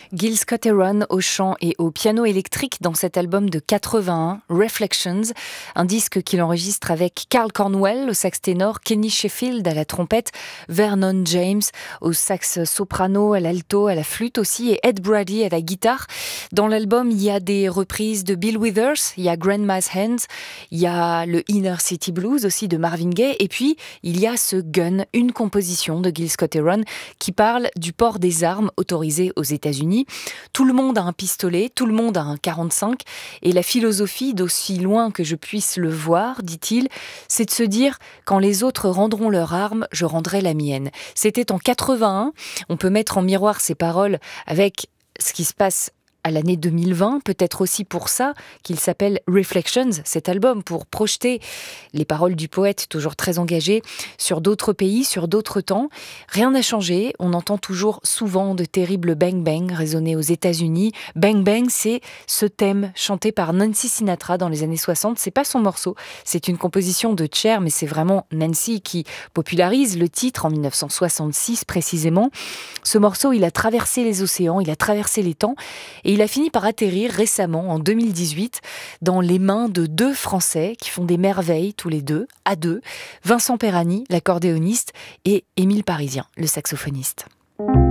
Gil Scott-Heron au chant et au piano électrique dans cet album de 81, Reflections, un disque qu'il enregistre avec Carl Cornwell au sax ténor, Kenny Sheffield à la trompette, Vernon James au sax soprano, à l'alto, à la flûte aussi, et Ed Brady à la guitare. Dans l'album, il y a des reprises de Bill Withers, il y a Grandma's Hands, il y a le Inner City Blues aussi de Marvin Gaye, et puis il y a ce Gun, une composition de Gil Scott-Heron qui parle du port des armes autorisées aux États-Unis. Tout le monde a un pistolet, tout le monde a un 45, et la philosophie, d'aussi loin que je puisse le voir, dit-il, c'est de se dire, quand les autres rendront leur arme, je rendrai la mienne. C'était en 81, on peut mettre en miroir ces paroles avec ce qui se passe à l'année 2020, peut-être aussi pour ça qu'il s'appelle Reflections, cet album, pour projeter les paroles du poète, toujours très engagé, sur d'autres pays, sur d'autres temps. Rien n'a changé, on entend toujours souvent de terribles bang-bang résonner aux États-Unis. Bang-bang, c'est ce thème chanté par Nancy Sinatra dans les années 60. C'est pas son morceau, c'est une composition de Cher, mais c'est vraiment Nancy qui popularise le titre en 1966 précisément. Ce morceau, il a traversé les océans, il a traversé les temps, et il a fini par atterrir récemment, en 2018, dans les mains de deux Français qui font des merveilles tous les deux, à deux, Vincent Perani, l'accordéoniste, et Émile Parisien, le saxophoniste.